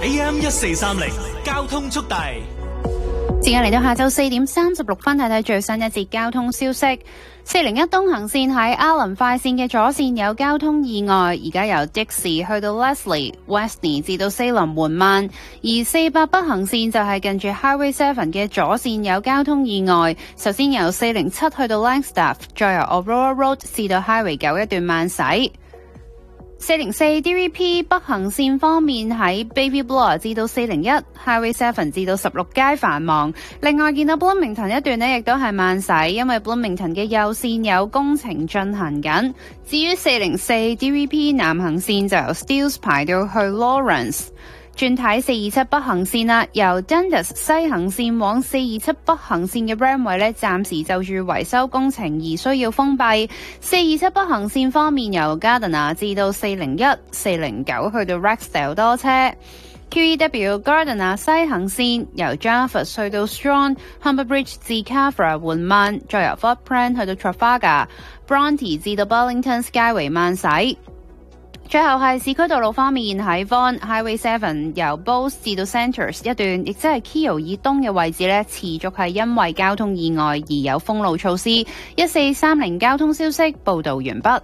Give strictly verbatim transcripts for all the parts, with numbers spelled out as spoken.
A M 一四三零交通速遞。 時間嚟到下晝四點三十六分，睇睇最新一節交通消息。四零一東行線喺阿倫快線嘅左線有交通意外，而家由的士去到 Leslie、Westney 至到 Salem 緩慢，而四八北行線就係近住 Highway seven 嘅左線有交通意外，首先由四零七去到 Langstaff， 再由 Aurora Road 至到 Highway 九一段慢駛。四零四 D V P 北行線方面喺 Baby Bloor 至到四零一 Highway seven 至到十六街繁忙，另外見到 Bloomington 一段呢亦都係慢駛，因為 Bloomington 嘅右線有工程進行緊。至於四零四 D V P 南行線就由 Steeles 排到去 Lawrence。轉睇四二七北行線啦，由 Dundas 西行線往四二七北行線嘅 Ramway 呢，暫時就住維修工程而需要封閉。四二七北行線方面，由 Gardiner 至到四零一、四零九去到 Rexdale 多車。Q E W Gardiner 西行線由 Jarvis 去到 Strong、Humber Bridge 至 Carver 緩慢，再由 Fort Brant 去到 Trafalgar、Bronte 至到 Burlington Skyway 慢駛。最後係市區道路方面，喺 Vaughan Highway seven 由 Bowes 至到 Centres 一段，亦即係 Keele 以東嘅位置呢，持續係因為交通意外而有封路措施。一四三零交通消息報道完畢。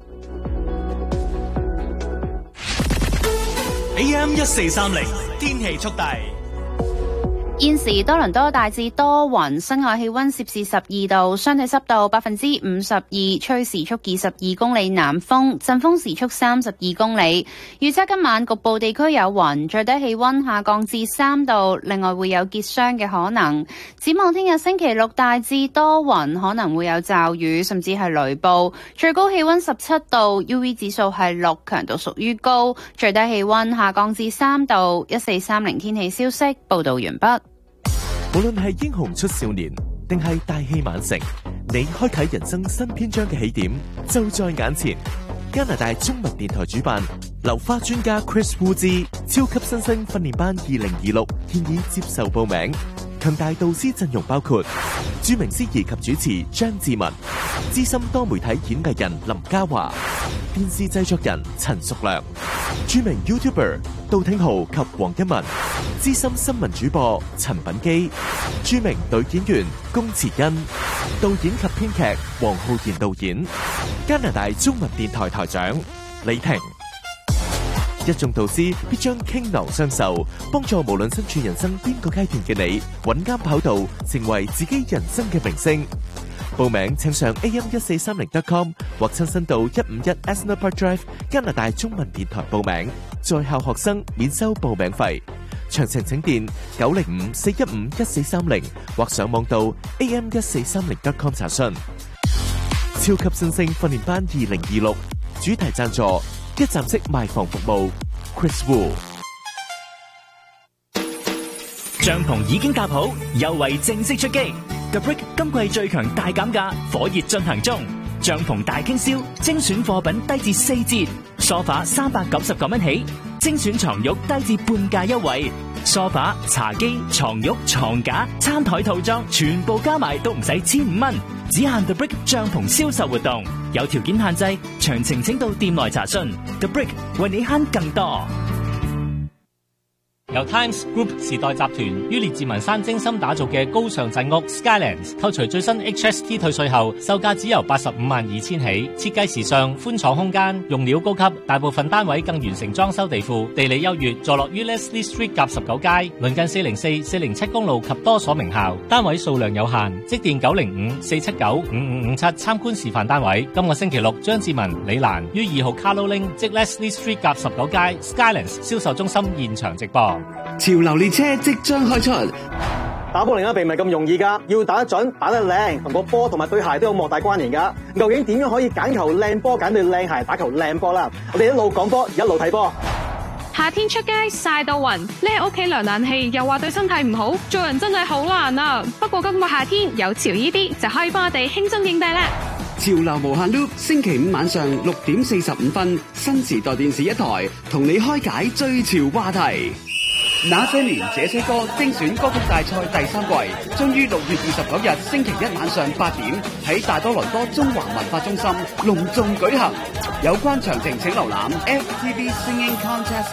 A M 一四三零天氣速遞。 現時多倫多大致多雲，室外氣溫攝氏十二度，相對濕度百分之五十二，吹時速二十二公里南風，陣風時速三十二公里。預測今晚局部地區有雲，最低氣溫下降至三度，另外會有結霜嘅可能。展望聽日星期六大致多雲，可能會有驟雨，甚至係雷暴，最高氣溫十七度 ，U V 指數係六，強度屬於高，最低氣溫下降至三度。一四三零天氣消息報道完畢。 無論係英雄出少年，定係大器晚成，你開啟人生新篇章嘅起點就在眼前。加拿大中文電台主辦流花專家 Chris Wu 之超級新星訓練班二零二六，建議接受報名。強大導師陣容包括著名司儀及主持張志文、資深多媒體演藝人林嘉華、電視製作人陳淑良、著名 YouTuber 杜挺豪及黃一文、資深新聞主播陳品基、著名女演員龔慈恩、導演及編劇黃浩然導演、加拿大中文電台台長李婷。一眾導師必將傾囊相授，幫助無論身處人生邊個階段嘅你，穩啱跑道，成為自己人生嘅明星。報名請上 A M 一四三零 dot com 或親身到一五一 Asner Park Drive 加拿大中文電台報名，在校學生免收報名費。詳情請電九零五四一五一四三零或上網到 A M 一四三零 dot com 查詢。超級新星訓練班二零二六主題贊助一站式賣房服務 Chris Wu。 帳篷已經搭好，優惠正式出擊。The Brick 今季最強大減價，火熱進行中。帳篷大傾銷，精選貨品低至四折，梳化三百九十九蚊起，精選床褥低至半價優惠。梳化、茶几、床褥、床架、餐台套裝全部加埋都唔使千五蚊，只限 The Brick 帳篷銷售活動，有條件限制，詳情請到店內查詢。The Brick 為你慳更多。 由 Times Group 時代集團於列治文山精心打造嘅高尚鎮屋 Skylands， 扣除最新 H S T 退稅後，售價只由八十五萬二千起。設計時尚，寬敞空間，用料高級，大部分單位更完成裝修地庫，地理優越，坐落於 Leslie Street 甲十九街，鄰近四零四、四零七公路及多所名校。單位數量有限，即電九零五四七九五五五七參觀示範單位。今個星期六，張志文、李蘭於二號 Carlo Link 即 Leslie Street 甲十九街 Skylands 銷售中心現場直播。 潮流列車即將開出， 打波另一並唔係咁容易噶，要打得準、打得靚，同個波同埋對鞋都有莫大關聯噶。究竟點樣可以揀球靚波、揀對靚鞋、打球靚波啦？我哋一路講波，一路睇波。 夏天出街曬到暈，匿喺屋企涼冷氣又話對身體唔好，做人真係好難啊！不過今個夏天有潮依啲就可以幫我哋輕鬆應對啦。 潮流無限 loop， 星期五晚上六點四十五分，新時代電視一台同你開解最潮話題。那些年這些歌精選歌曲大賽第三季將於六月二十九日星期一晚上八點喺大多倫多中華文化中心隆重舉行。有關詳情請瀏覽 F T V Singing Contest